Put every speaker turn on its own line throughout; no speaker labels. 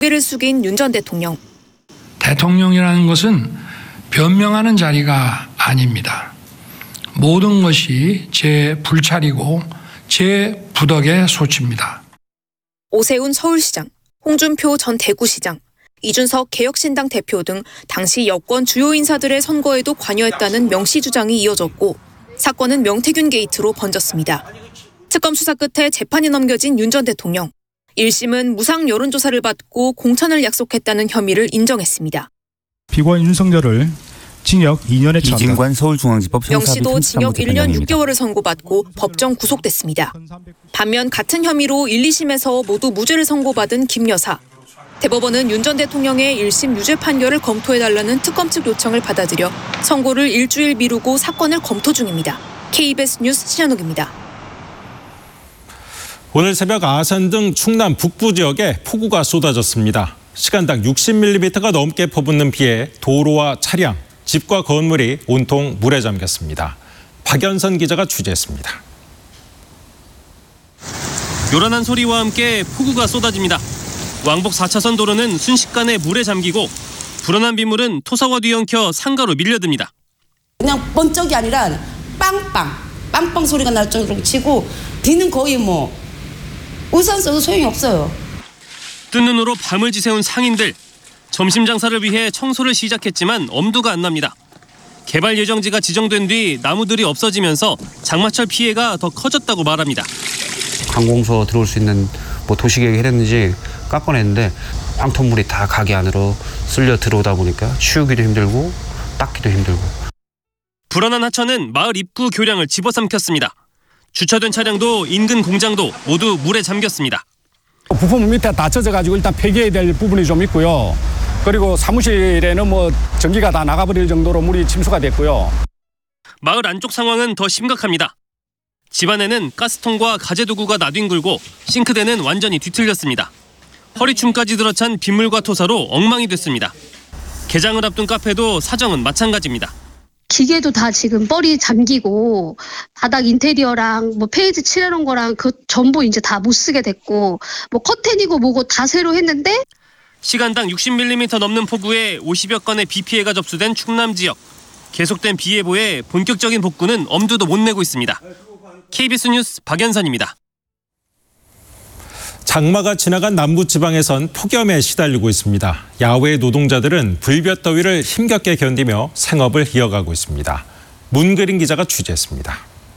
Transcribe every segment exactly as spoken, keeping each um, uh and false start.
고개를 숙인 윤 전 대통령.
대통령이라는 것은 변명하는 자리가 아닙니다. 모든 것이 제 불찰이고 제 부덕의 소치입니다.
오세훈 서울시장, 홍준표 전 대구시장, 이준석 개혁신당 대표 등 당시 여권 주요 인사들의 선거에도 관여했다는 명시 주장이 이어졌고 사건은 명태균 게이트로 번졌습니다. 특검 수사 끝에 재판이 넘겨진 윤 전 대통령. 일 심은 무상 여론조사를 받고 공천을 약속했다는 혐의를 인정했습니다.
피고인 윤석열을 징역 이 년에 처한다.
이진관 서울중앙지법
명 씨도 징역 일 년 육 개월을 선고받고 법정 구속됐습니다. 반면 같은 혐의로 일, 이 심에서 모두 무죄를 선고받은 김 여사. 대법원은 윤 전 대통령의 일 심 유죄 판결을 검토해달라는 특검 측 요청을 받아들여 선고를 일주일 미루고 사건을 검토 중입니다. 케이비에스 뉴스 신현욱입니다.
오늘 새벽 아산 등 충남 북부 지역에 폭우가 쏟아졌습니다. 시간당 육십 밀리미터가 넘게 퍼붓는 비에 도로와 차량, 집과 건물이 온통 물에 잠겼습니다. 박연선 기자가 취재했습니다.
요란한 소리와 함께 폭우가 쏟아집니다. 왕복 사 차선 도로는 순식간에 물에 잠기고 불어난 빗물은 토사와 뒤엉켜 상가로 밀려듭니다.
그냥 번쩍이 아니라 빵빵, 빵빵 소리가 날 정도로 치고 비는 거의 뭐 우산 써도 소용이 없어요.
뜬 눈으로 밤을 지새운 상인들. 점심 장사를 위해 청소를 시작했지만 엄두가 안 납니다. 개발 예정지가 지정된 뒤 나무들이 없어지면서 장마철 피해가 더 커졌다고 말합니다.
관공서 들어올 수 있는 뭐 도시계획을 했는지 깎아냈는데 황토물이 다 가게 안으로 쓸려 들어오다 보니까 치우기도 힘들고 닦기도 힘들고.
불어난 하천은 마을 입구 교량을 집어삼켰습니다. 주차된 차량도 인근 공장도 모두 물에 잠겼습니다.
부품 밑에 다 젖어가지고 일단 폐기해야 될 부분이 좀 있고요. 그리고 사무실에는 뭐 전기가 다 나가버릴 정도로 물이 침수가 됐고요.
마을 안쪽 상황은 더 심각합니다. 집안에는 가스통과 가재도구가 나뒹굴고 싱크대는 완전히 뒤틀렸습니다. 허리춤까지 들어찬 빗물과 토사로 엉망이 됐습니다. 개장을 앞둔 카페도 사정은 마찬가지입니다.
기계도 다 지금 뻘이 잠기고 바닥 인테리어랑 뭐 페이지 칠해놓은 거랑 그 전부 이제 다 못 쓰게 됐고 뭐 커튼이고 뭐고 다 새로 했는데
시간당 육십 밀리미터 넘는 폭우에 오십여 건의 비 피해가 접수된 충남 지역. 계속된 비 예보에 본격적인 복구는 엄두도 못 내고 있습니다. 케이비에스 뉴스 박연선입니다.
장마가 지나간 남부지방에선 폭염에 시달리고 있습니다. 야외 노동자들은 불볕 더위를 힘겹게 견디며 생업을 이어가고 있습니다. 문그린 기자가 취재했습니다.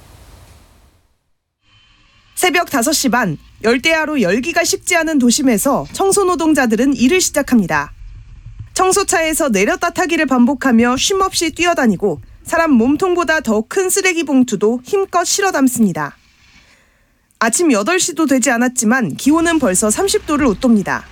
새벽 다섯 시 반, 열대야로 열기가 식지 않은 도심에서 청소노동자들은 일을 시작합니다. 청소차에서 내렸다 타기를 반복하며 쉼없이 뛰어다니고 사람 몸통보다 더 큰 쓰레기 봉투도 힘껏 실어 담습니다. 아침 여덟 시도 되지 않았지만 기온은 벌써 삼십 도를 웃돕니다.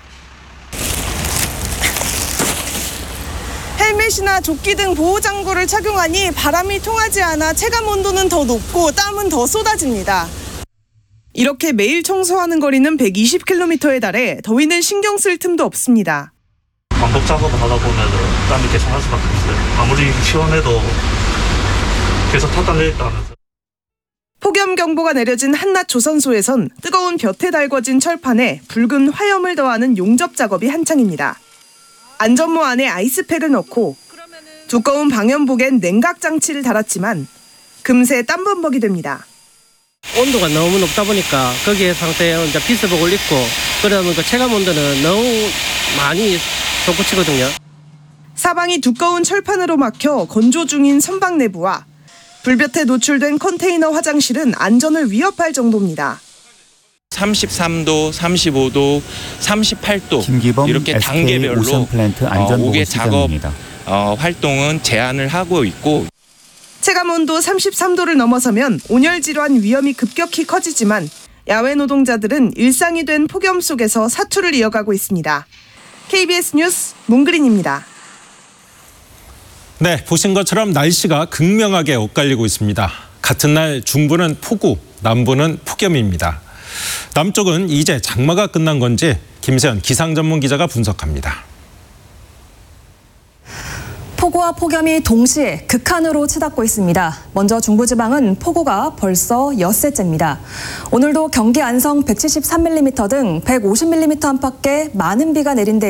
헬멧이나 조끼 등 보호장구를 착용하니 바람이 통하지 않아 체감 온도는 더 높고 땀은 더 쏟아집니다. 이렇게 매일 청소하는 거리는 백이십 킬로미터에 달해 더위는 신경 쓸 틈도 없습니다.
반복 작업을 하다 보면 땀이 계속 날 수밖에 없어요. 아무리 시원해도 계속 탔다 내렸다 하면서.
폭염경보가 내려진 한낮 조선소에선 뜨거운 볕에 달궈진 철판에 붉은 화염을 더하는 용접 작업이 한창입니다. 안전모 안에 아이스팩을 넣고 두꺼운 방염복엔 냉각 장치를 달았지만 금세 땀범벅이 됩니다.
온도가 너무 높다 보니까 거기에 상태에 이제 피스복을 입고 그러다 보니까 체감 온도는 너무 많이 솟구치거든요.
사방이 두꺼운 철판으로 막혀 건조 중인 선박 내부와 불볕에 노출된 컨테이너 화장실은 안전을 위협할 정도입니다.
삼십삼 도, 삼십오 도, 삼십팔 도 이렇게 단계별로 어, 오 개 작업 어, 활동은 제한을 하고 있고
체감온도 삼십삼 도를 넘어서면 온열질환 위험이 급격히 커지지만 야외 노동자들은 일상이 된 폭염 속에서 사투를 이어가고 있습니다. 케이비에스 뉴스 문그린입니다.
네, 보신 것처럼 날씨가 극명하게 엇갈리고 있습니다. 같은 날 중부는 폭우, 남부는 폭염입니다. 남쪽은 이제 장마가 끝난 건지 김세연 기상 전문 기자가 분석합니다.
폭우와 폭염이 동시에 극한으로 치닫고 있습니다. 먼저 중부지방은 폭우가 벌써 엿새째입니다. 오늘도 경기 안성 백칠십삼 밀리미터 등 백오십 밀리미터 안팎의 많은 비가 내린 데